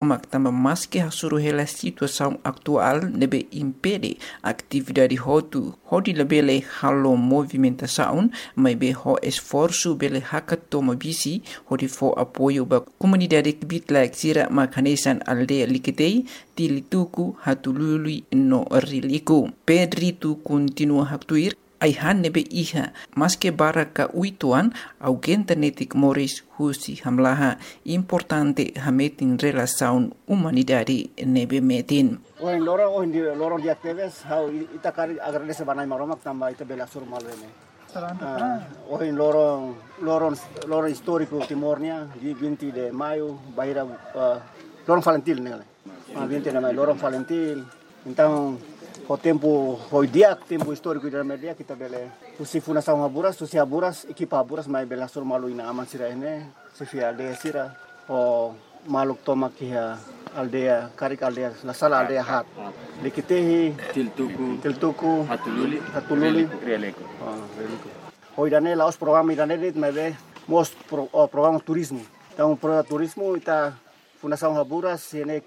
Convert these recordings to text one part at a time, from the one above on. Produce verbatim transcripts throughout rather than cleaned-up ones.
mak tambah maske hasuru hela situação atual nebe impede atividade hotu hodi lebele halo movimentação mas be ho esforço bele hakat toma bisi hodi fo apoio ba comunidade bitlak sira makanesan aldea likitei tilituku hatulului no riliku pedritu continua haktuir Aihan nebe iha maske baraka uituan augenta netik moris husi hamlaha importante hametin relasaun humanidade nebe metin. Ohin lorong ohin di lorong di aktivis hau ita kari agar desa banai maromak tambah ita bela sur malwene. Ohin lorong lorong lorong historiko timornya di binti de Mayo bahira lorong Valentil nele. Ah binti nama lorong Valentil. Então o tempo foi dia tempo histórico da media kita bele usi fundação Haburas usi Haburas equipa Haburas mai bela sur malu ina aman sira ene sefia aldea sira o maluk toma kia aldea karik aldea la sala aldea hat likitehi tiltuku tiltuku hatululi hatululi releko ah releko hoy dane laos programa idane dit mai be most pro, oh, programa turismo então pro turismo ita fundação Haburas ene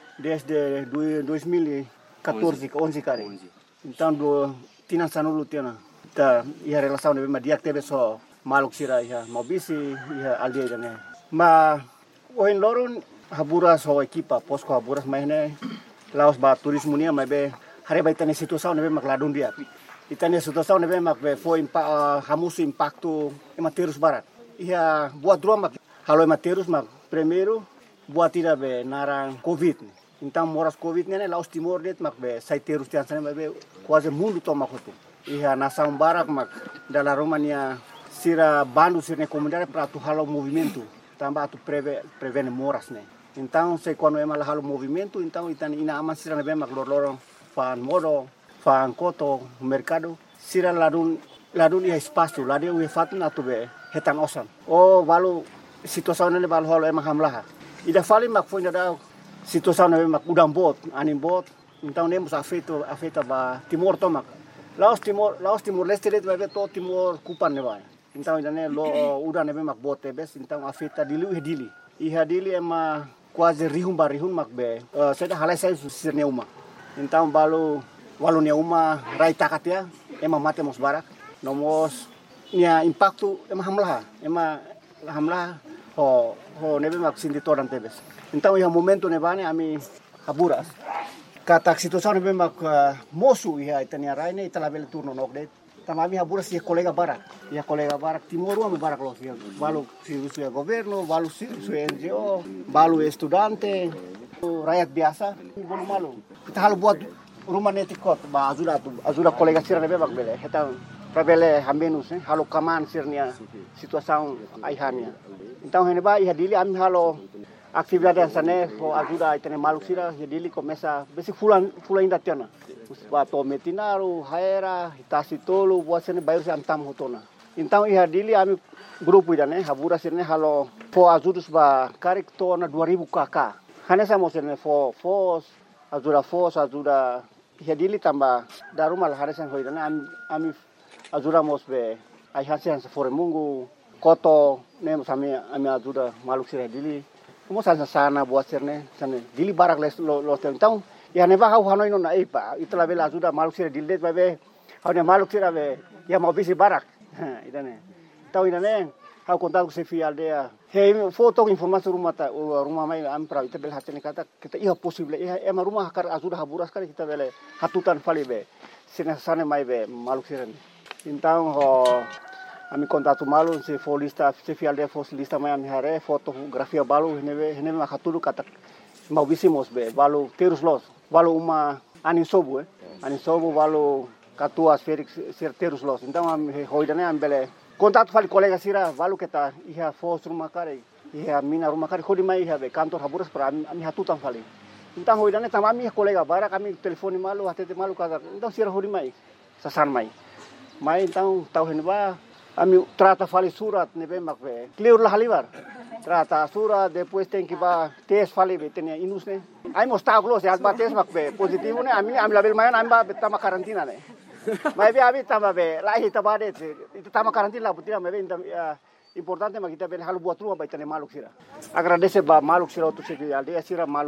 desde dois mil e quatorze, onze kali. Então do tinan sanulu tiana. Ta ia relação de ma dia teve só maluk sira ia mobisi ia aldea dane. Ma oin lorun Haburas ho equipa posko Haburas mahne laos ba turismo nia mai be hare ba itane situação nebe mak ladun dia. Itane situação nebe mak be foi impa hamusu impacto ematerus barat. Ia buat dua mak halo ematerus mak primeiro buat tira be narang covid. Então moras covid nene laos timor det mak be saiterus tian sana be quase mundo toma kotu. Iha nasang barak mak dala Romania sira bandu sirne comunidade para tu halo movimento. Tambah tu preve prevene moras ne. Então se quando ema halo movimento então itan ina aman sira be mak lorong fan modo fan koto mercado sira ladun ladun ia espaço ladun ia fatna tu be hetan osan. Oh balu situação nene balu halo ema hamlaha. Ida fali mak foi da situação nebe mak udang bot anim bot então nemos afeto afeta ba timor tomak laos timor laos timor leste det bebe to timor kupan ne ba então idane lo udang nebe mak bot tebes então afeta dili e dili iha dili ema quase rihun ba rihun mak be uh, seda halai sai sirne uma então balu walu ne uma rai takatia ema mate mos barak nomos nia impacto ema hamlaha ema hamlaha ho ho nebe mak sindi toran tebes. Então, ia momento nevane ami Haburas. Kata situação nebe mak uh, mosu ia itania raine itala bele turno nokdet. Tamami Haburas ia kolega barak. Ia kolega barak timor am barak los ia. Balu si ia governo, balu si N G O, balu estudante, rakyat biasa. Bolu malu. Kita halu buat rumah netikot ba ajuda tu ajuda kolega sira nebe mak bele. Kita prabele hamenus eh halu kaman sirnia situação aihania. Então, heneba ia dili ami halo atividade sana ho ajuda itene maluk sira dili começa besi fulan fulan inda tiana bato metinaru haera hitasi tolu buat sene bayar se antam hotona então ia dili ami grupo idane Haburas sirne halo fo ajudus ba karik tona dua ribu kakak hanesa mo sirne fo fos ajuda fos ajuda ia dili tambah darumal haresan ho idane ami ami ajuda mos be ai hansen se fore mungu koto nem sami ami ajuda maluk sira dili Mo sana sana buat serne sana dili barak les lo lo então ya neba hau hanoi no na ipa itla bela ajuda maluk sira dildet babe hau ne maluk sira be ya mau bisi barak idane tau idane hau kontak se fi aldea he foto informasi rumah ta rumah mai am pra ita bel hatene kata kita iya possible iya ema rumah kar ajuda Haburas kali kita bele hatutan fali be sina sana mai be maluk sira então ho ami kontato malu se folista se fialde foslista mai ami hare fotografia balu neve neve makatulu kata mau bisimos be balu terus los balu uma ani sobu eh ani sobu balu katua Felix ser terus los então ami hoidane ambele kontato fali kolega sira balu kita iha fos rumah kare iha mina rumah kare khodi mai iha be kantor Haburas para ami hatutan fali então hoidane tamami kolega bara kami telefoni malu hatete malu kata então sira hodi mai sasan mai mai então tau henba ami trata fali surat nebe makbe clear lah halibar trata surat depois tem que ba tes fali betenia inusne ai mosta glos ya ba tes makbe positivo ne ami ami label mayan ami ba betama karantina ne mai be abi tama be lahi tabade itu tama karantina butina mebe importante makita be halu buat rumah betenia maluk sira agradece ba maluk sira tu se aldea sira